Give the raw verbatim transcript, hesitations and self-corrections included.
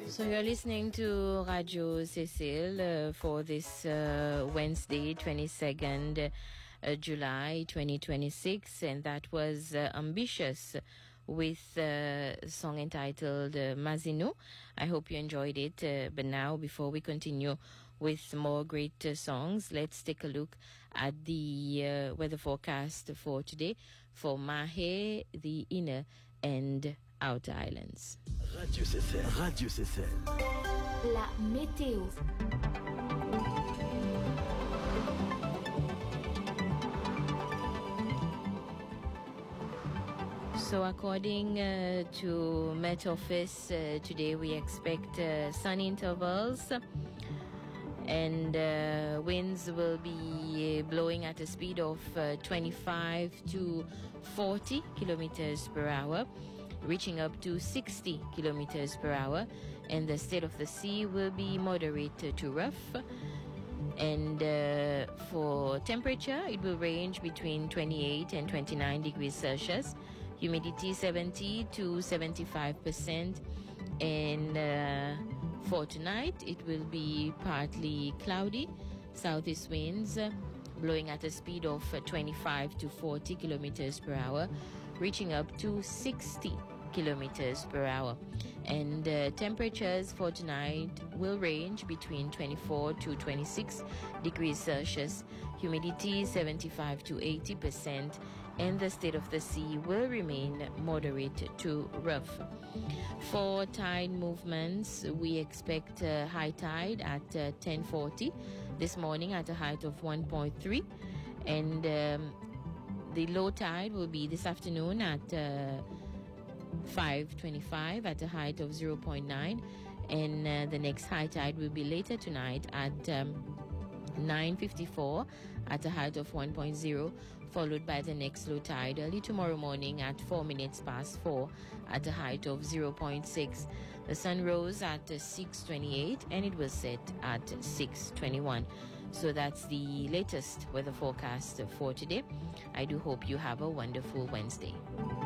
So you're listening to Radio Cécile uh, for this uh, Wednesday, twenty-second uh, July twenty twenty-six, and that was uh, Ambitious with uh, a song entitled uh, Mazino. I hope you enjoyed it. Uh, but now, before we continue with more great uh, songs, let's take a look at the uh, weather forecast for today for Mahé, the Inner and Outer Islands. Radio Cécile. Radio Cécile. La météo. So according uh, to Met Office, uh, today we expect uh, sunny intervals and uh, winds will be blowing at a speed of uh, twenty-five to forty kilometers per hour, reaching up to sixty kilometers per hour, and the state of the sea will be moderate to rough. And uh, for temperature, it will range between twenty-eight and twenty-nine degrees Celsius. Humidity seventy to seventy-five percent. And uh, for tonight, it will be partly cloudy. Southeast winds uh, blowing at a speed of uh, twenty-five to forty kilometers per hour, reaching up to sixty kilometers per hour. And uh, temperatures for tonight will range between twenty-four to twenty-six degrees Celsius. Humidity seventy-five to eighty percent. And the state of the sea will remain moderate to rough. For tide movements, we expect uh, high tide at uh, ten forty this morning at a height of one point three, and um, the low tide will be this afternoon at uh, five twenty-five at a height of zero point nine, and uh, the next high tide will be later tonight at um, nine fifty-four at a height of one point zero, followed by the next low tide early tomorrow morning at four minutes past four at a height of zero point six. The sun rose at six twenty-eight and it will set at six twenty-one. So that's the latest weather forecast for today. I do hope you have a wonderful Wednesday.